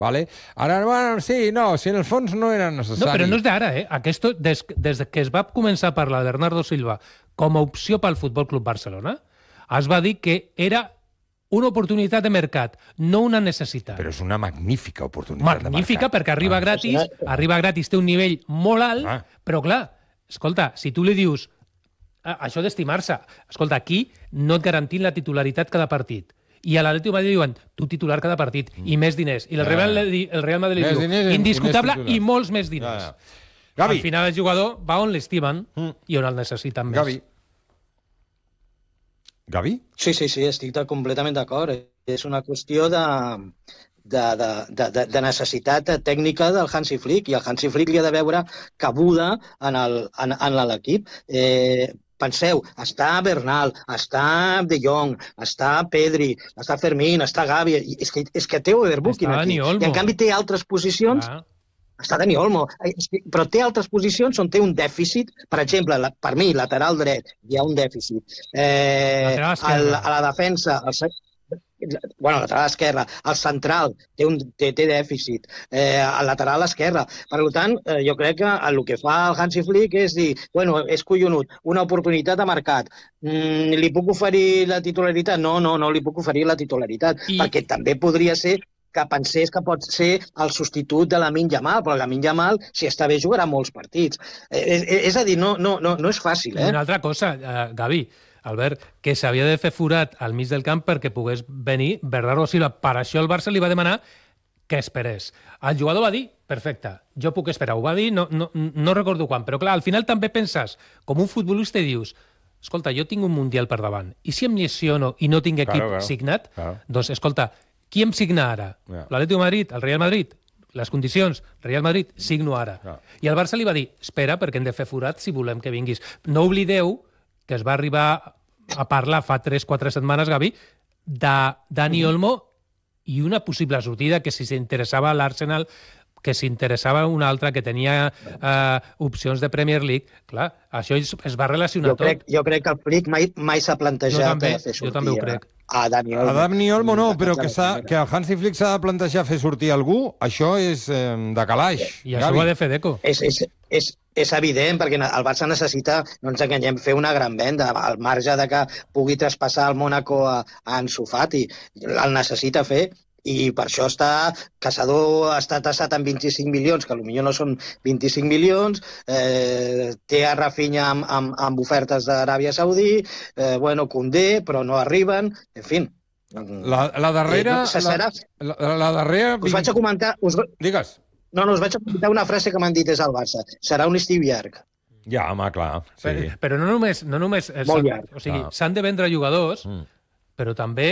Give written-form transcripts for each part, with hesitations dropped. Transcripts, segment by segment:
Vale? Ara, bueno, sí, no, si en el fons no era necessari. No, però no és d'ara, eh? Aquest, des que es va començar a parlar de Bernardo Silva com a opció pel Futbol Club Barcelona, es va dir que era una oportunitat de mercat, no una necessitat. Però és una magnífica oportunitat de mercat. Magnífica, perquè arriba gratis, té un nivell molt alt, però clar, escolta, si tu li dius això d'estimar-se, escolta, aquí no et garantim la titularitat cada partit. I a l'Atlètic de Madrid diuen, tu titular cada partit, i més diners. I el Real Madrid diu, indiscutable i molts més diners. Al final el jugador va on l'estimen i on el necessiten més. Gavi? Sí, estic completament d'acord. És una qüestió de necessitat tècnica del Hansi Flick, i el Hansi Flick li ha de veure cabuda en l'equip. Penseu, està Bernal, està De Jong, està Pedri, està Fermín, està Gavi, és que té overbooking aquí. I en canvi té altres posicions... Està Dani Olmo, però té altres posicions on té un dèficit. Per exemple, per mi, lateral dret, hi ha un dèficit. A la defensa... lateral esquerra. El central té dèficit. El lateral esquerra. Per tant, jo crec que el que fa el Hansi Flick és dir, bueno, és collonut, una oportunitat de mercat. Li puc oferir la titularitat? No li puc oferir la titularitat, perquè també podria ser que pensés que pot ser el substitut de Lamine Yamal, però Lamine Yamal, si està bé, jugarà molts partits. És a dir, no és fàcil. I una altra cosa, Gavi, Albert, que s'havia de fer forat al mig del camp perquè pogués venir Bernardo Silva. Per això el Barça li va demanar que esperés. El jugador va dir, perfecte, jo puc esperar. Ho va dir, no recordo quan, però clar, al final també penses, com un futbolista, i dius, escolta, jo tinc un Mundial per davant, i si em lesiono i no tinc equip signat, doncs, escolta, qui em signa ara? L'Atlètic de Madrid, el Real Madrid? Les condicions, Real Madrid, signo ara. I el Barça li va dir, espera, perquè hem de fer forat si volem que vinguis. No oblideu que es va arribar a parlar fa 3-4 setmanes, Gavi, de Dani Olmo i una possible sortida, que si s'interessava l'Arsenal, que s'interessava una altra que tenia opcions de Premier League. Clar, això es va relacionar tot. Jo crec que el Flick mai s'ha plantejat fer sortir. Jo també ho crec. A Dani Olmo. A Dani Olmo no, però que el Hansi Flick s'ha de plantejar fer sortir algú, això és de calaix. I això ho ha de fer Deco. És evident, perquè el Barça necessita, no ens enganyem, fer una gran venda, al marge de que pugui traspassar el Mónaco a Ansu Fati. El necessita fer, i per això Caçador està tassat en 25 milions, que potser no són 25 milions, té a Rafinha amb ofertes d'Aràbia Saudí, Koundé, però no arriben, en fi. La darrera... La darrera... Us vaig a comentar... Digues. No, us vaig a comentar una frase que m'han dit des del Barça. Serà un estiu llarg. Ja, home, clar. Sí. Però no només... Molt llarg. O sigui, s'han de vendre jugadors, però també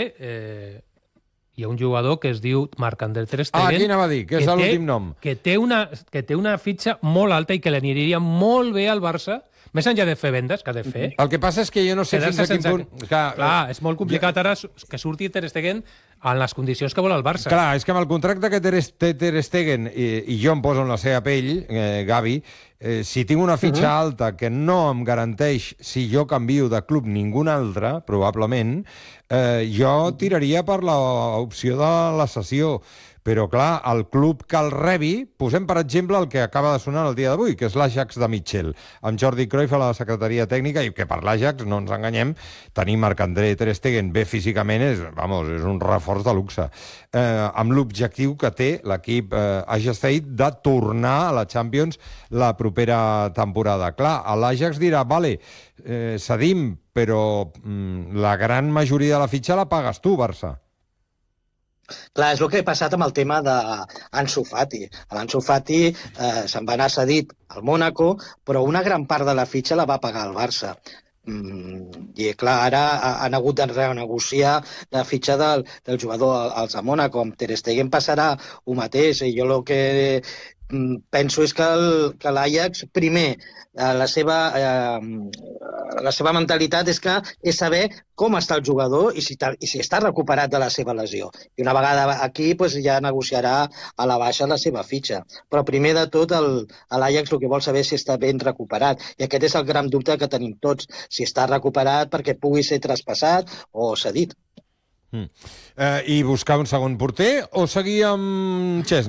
hi ha un jugador que es diu Marc-André Ter Stegen... Aquí anava a dir, que és l'últim nom. Que té una fitxa molt alta i que li aniria molt bé al Barça, més enllà de fer vendes, que ha de fer. El que passa és que jo no sé fins a quin punt... Clar, és molt complicat ara que surti Ter Stegen en les condicions que vol el Barça. Clar, és que amb el contracte que té Ter Stegen, i jo em poso en la seva pell, Gavi, si tinc una fitxa alta que no em garanteix, si jo canvio de club ningú altre, probablement, jo tiraria per l'opció de la cessió. Però, clar, el club que el rebi, posem, per exemple, el que acaba de sonar el dia d'avui, que és l'Ajax de Mitchell, amb Jordi Cruyff a la secretaria tècnica, i que per l'Ajax, no ens enganyem, tenir Marc-André Ter Stegen bé físicament és un reforç de luxe. Amb l'objectiu que té l'equip Ajax de tornar a la Champions la propera temporada. Clar, l'Ajax dirà, vale, cedim, però la gran majoria de la fitxa la pagues tu, Barça. Clar, és el que ha passat amb el tema d'Ansu Fati. L'Ansu Fati se'n va anar cedit al Mónaco, però una gran part de la fitxa la va pagar el Barça. I clar, ara han hagut de renegociar la fitxa del jugador als de Mónaco. Amb Ter Stegen passarà el mateix, i jo el que penso és que l'Ajax, primer, la seva mentalitat és saber com està el jugador i si està recuperat de la seva lesió. I una vegada aquí ja negociarà a la baixa la seva fitxa. Però primer de tot l'Ajax el que vol saber és si està ben recuperat. I aquest és el gran dubte que tenim tots, si està recuperat perquè pugui ser traspassat o cedit. I buscar un segon porter o seguir amb Chesney?